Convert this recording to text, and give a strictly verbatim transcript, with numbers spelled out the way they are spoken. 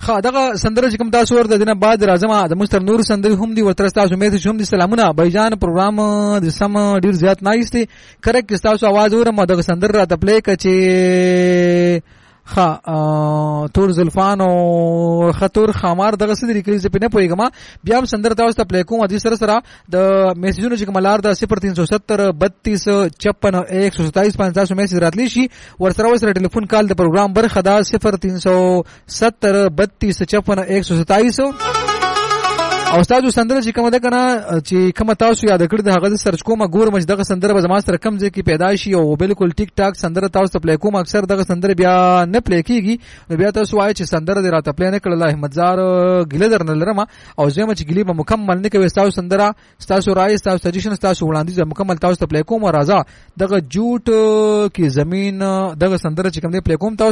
خا دغه سندره چې کوم تاسو ورته دینه بعد راځم د مستر نور سندري هم دي ورته تاسو مې هم دي سلامونه بایجان پروګرام د سم ډیر زیات نایسته کریکټ تاسو आवाज اورم دغه سندره را تپلې کچې خا تور زلفان او خطر خمار دغه سندري کې څه پنه پويګما بیا هم سندره تاسو ته پلی کوم د سره سره د میسجونو چې کوملار د صفر تین سو ستر بتیس چپن ایک سو ستایس پنځه سو میسج راتلی شي ورسره ورسره ټلیفون کال د پروګرام برخه دا صفر تین سو ستر بتیس چپن ایک سو ستایس او تاسو سندره چې کوم ده کنه چې کوم تاسو یاد کړی د هغه سرچ کوم ګور مج دغه سندره به زما سره کم ځای کې پیدا شي او بالکل ټیک ټاک سندره تاسو ته پلی کوم اکثر دغه سندره بیا نه پلی کیږي نو بیا تاسو وایي چې سندره دې راته پلی نه کړل احمدزار ګله درنه لرم او زما چې ګلی به مکمل نه کوي تاسو سندره تاسو رائے تاسو سجیشن تاسو وړاندیز مکمل تاسو ته پلی کوم او راځه دغه جوټ کې زمين دغه سندره چې کوم دې پلی کوم تاسو